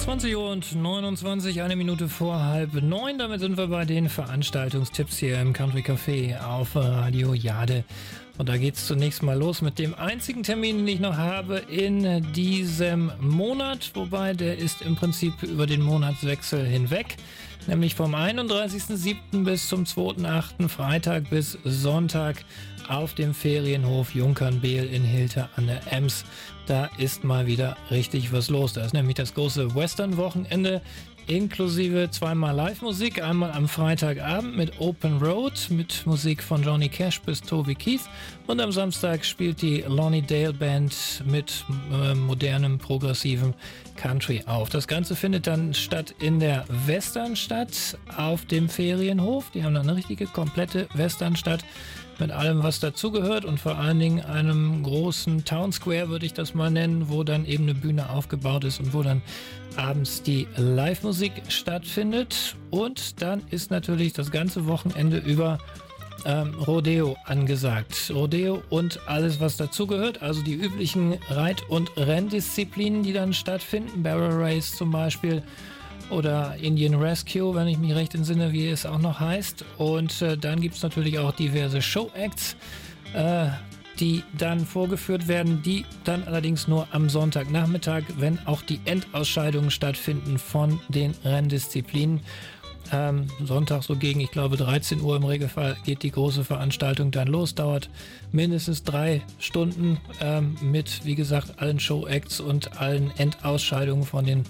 20 Uhr und 29, eine Minute vor 8:30. Damit sind wir bei den Veranstaltungstipps hier im Country Café auf Radio Jade. Und da geht's zunächst mal los mit dem einzigen Termin, den ich noch habe in diesem Monat. Wobei der ist im Prinzip über den Monatswechsel hinweg. Nämlich vom 31.07. bis zum 2.08. Freitag bis Sonntag auf dem Ferienhof Junkernbehl in Hilter an der Ems. Da ist mal wieder richtig was los. Da ist nämlich das große Western-Wochenende inklusive zweimal Live-Musik. Einmal am Freitagabend mit Open Road mit Musik von Johnny Cash bis Toby Keith. Und am Samstag spielt die Lonnie Dale Band mit modernem, progressivem Country auf. Das Ganze findet dann statt in der Westernstadt auf dem Ferienhof. Die haben dann eine richtige, komplette Westernstadt mit allem, was dazugehört und vor allen Dingen einem großen Town Square, würde ich das mal nennen, wo dann eben eine Bühne aufgebaut ist und wo dann abends die Live-Musik stattfindet. Und dann ist natürlich das ganze Wochenende über Rodeo angesagt. Rodeo und alles, was dazugehört, also die üblichen Reit- und Renndisziplinen, die dann stattfinden, Barrel Race zum Beispiel oder Indian Rescue, wenn ich mich recht entsinne, wie es auch noch heißt. Und dann gibt es natürlich auch diverse Show-Acts, die dann vorgeführt werden, die dann allerdings nur am Sonntagnachmittag, wenn auch die Endausscheidungen stattfinden von den Renndisziplinen. Sonntag so gegen, ich glaube 13 Uhr im Regelfall geht die große Veranstaltung dann los, dauert mindestens 3 Stunden mit, wie gesagt, allen Show-Acts und allen Endausscheidungen von den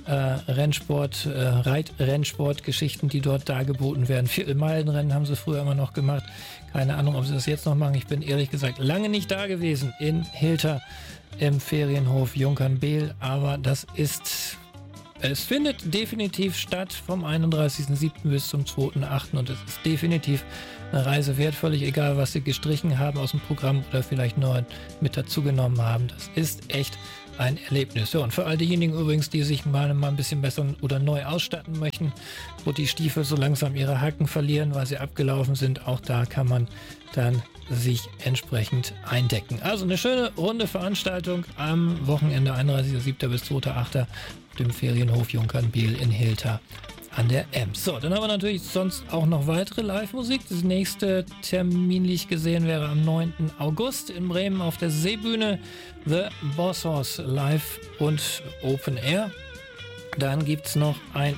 Reit-Rennsport-Geschichten, die dort dargeboten werden. Viertelmeilenrennen haben sie früher immer noch gemacht. Keine Ahnung, ob sie das jetzt noch machen. Ich bin ehrlich gesagt lange nicht da gewesen in Hilter im Ferienhof Junkernbehl, aber es findet definitiv statt vom 31.07. bis zum 2.08. und es ist definitiv eine Reise wert, völlig egal, was sie gestrichen haben aus dem Programm oder vielleicht neu mit dazugenommen haben. Das ist echt ein Erlebnis. Ja, und für all diejenigen übrigens, die sich mal ein bisschen besser oder neu ausstatten möchten, wo die Stiefel so langsam ihre Hacken verlieren, weil sie abgelaufen sind, auch da kann man dann sich entsprechend eindecken. Also eine schöne runde Veranstaltung am Wochenende 31.07. bis 2.08. auf dem Ferienhof Junkernbehl in Hilter an der Ems. So, dann haben wir natürlich sonst auch noch weitere Live-Musik. Das nächste terminlich gesehen wäre am 9. August in Bremen auf der Seebühne The Boss Hoss Live und Open Air. Dann gibt es noch ein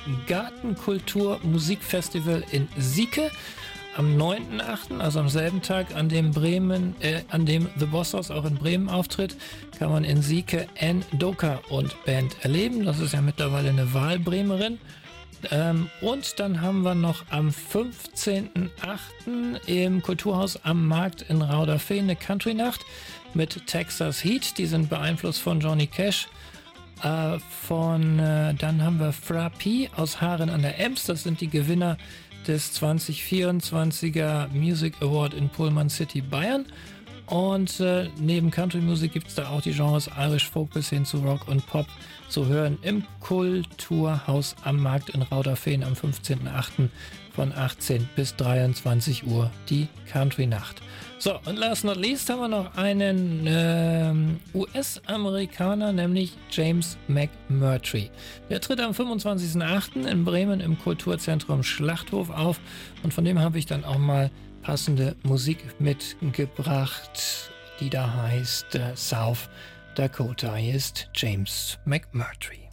Gartenkultur-Musikfestival in Sieke am 9.8., also am selben Tag, an dem The Boss Hoss auch in Bremen auftritt, kann man in Sieke Ann Doka und Band erleben. Das ist ja mittlerweile eine Wahlbremerin. Und dann haben wir noch am 15.8. im Kulturhaus am Markt in Rauderfehn eine Country-Nacht mit Texas Heat. Die sind beeinflusst von Johnny Cash. Dann haben wir Fra P aus Haaren an der Ems. Das sind die Gewinner des 2024er Music Award in Pullman City, Bayern. Und neben Country-Musik gibt es da auch die Genres Irish Folk bis hin zu Rock und Pop zu hören im Kulturhaus am Markt in Rauderfehn am 15.8. von 18 bis 23 Uhr die Country-Nacht. So, und last not least haben wir noch einen US-Amerikaner, nämlich James McMurtry. Der tritt am 25.8. in Bremen im Kulturzentrum Schlachthof auf und von dem habe ich dann auch mal passende Musik mitgebracht, die da heißt South Dakota. Hier ist James McMurtry.